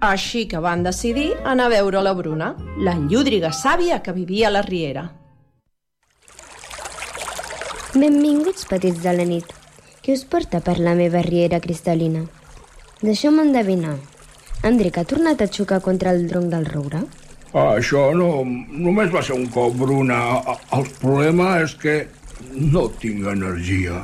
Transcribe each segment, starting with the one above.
Així que van decidir anar a veure la Bruna, la llúdriga sàvia que vivia a la riera. Benvinguts, petits de la nit. Què us porta per la meva riera cristal·lina? Deixeu-me endevinar. Enric ha tornat a xocar contra el tronc del roure? Això no, només va ser un cop, Bruna. El problema és que no tinc energia.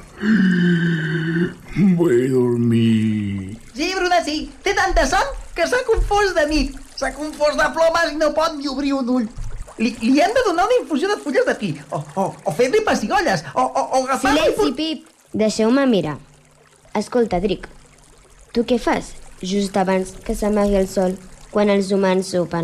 Vull dormir. Sí, Bruna, sí. Té tanta son que s'ha confós de nit. S'ha confós de plomes i no pot ni obrir un ull. Li hem de donar una infusió de fulles de pi, o fer-li pessigolles, o agafar-li... Silenci, Pip! Deixeu-me mirar. Escolta, Dric, tu què fas just abans que s'amagui el sol quan els humans sopen?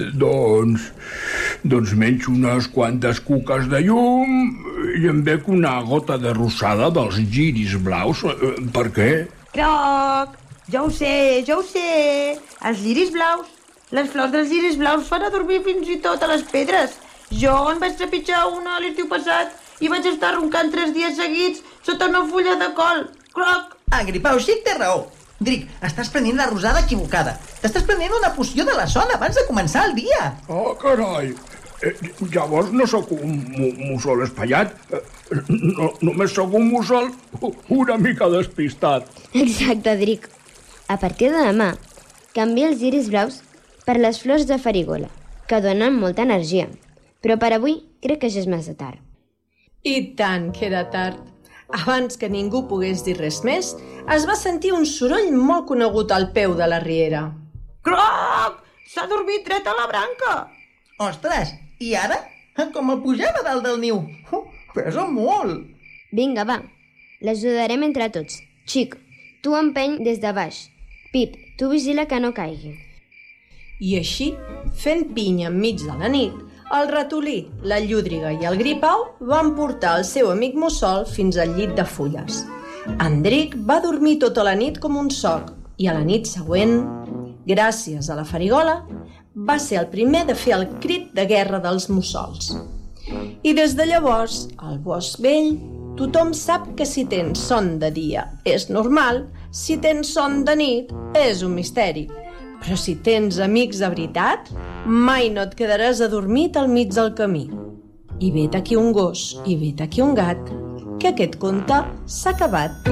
Doncs menjo unes quantes cuques de llum i em bec una gota de rosada dels lliris blaus. Per què? Croc! Jo ho sé. Els lliris blaus. Les flors dels lliris blaus fan a dormir fins i tot a les pedres. Jo en vaig trepitjar una l'estiu passat i vaig estar roncant 3 dies seguits sota una fulla de col. Croc! Gripau xic té raó. Dric, estàs prenent la rosada equivocada. T'estàs prenent una poció de la son abans de començar el dia. Oh, carai! Llavors no sóc un mussol espaiat. Només sóc un mussol una mica despistat. Exacte, Dric. A partir de demà, canvia els lliris blaus per les flors de farigola, que donen molta energia. Però per avui crec que ja és massa tard. I tant que era tard. Abans que ningú pogués dir res més, es va sentir un soroll molt conegut al peu de la riera. Croc! S'ha dormit dret a la branca! Ostres, i ara? Com el pujava dalt del niu. Pesa molt. Vinga, va. L'ajudarem entre tots. Xic, tu empeny des de baix. Pip, tu vigila que no caigui. I així, fent pinya enmig de la nit, el ratolí, la llúdriga i el gripau van portar el seu amic mussol fins al llit de fulles. Enric va dormir tota la nit com un soc i a la nit següent, gràcies a la farigola, va ser el primer de fer el crit de guerra dels mussols. I des de llavors, al bosc vell, tothom sap que si tens son de dia és normal, si tens son de nit és un misteri. Però si tens amics de veritat, mai no et quedaràs adormit al mig del camí. I vet aquí un gos, i vet aquí un gat, que aquest conte s'ha acabat.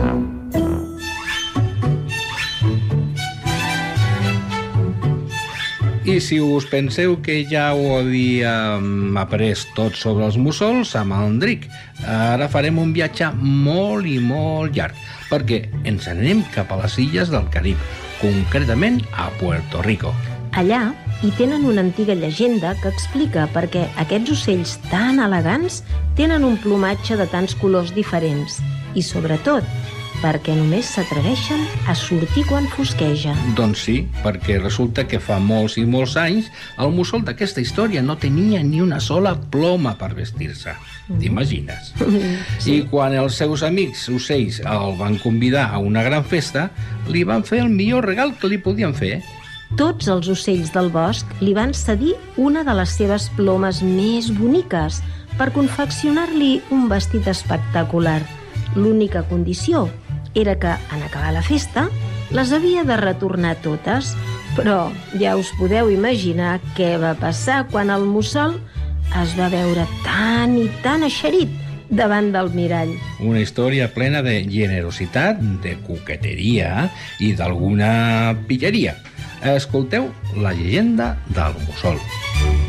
I si us penseu que ja ho havíem après tot sobre els mussols amb el Enric, ara farem un viatge molt i molt llarg, perquè ens anem cap a les illes del Carib, concretament a Puerto Rico. Allà hi tenen una antiga llegenda que explica per què aquests ocells tan elegants tenen un plomatge de tants colors diferents i, sobretot, perquè només s'atreveixen a sortir quan fosqueja. Doncs sí, perquè resulta que fa molts i molts anys el mussol d'aquesta història no tenia ni una sola ploma per vestir-se. T'imagines? Sí. I quan els seus amics ocells el van convidar a una gran festa, li van fer el millor regal que li podien fer. Tots els ocells del bosc li van cedir una de les seves plomes més boniques per confeccionar-li un vestit espectacular. L'única condició era que, en acabar la festa, les havia de retornar totes. Però ja us podeu imaginar què va passar quan el mussol es va veure tan i tan eixerit davant del mirall. Una història plena de generositat, de coqueteria i d'alguna pilleria. Escolteu la llegenda del mussol.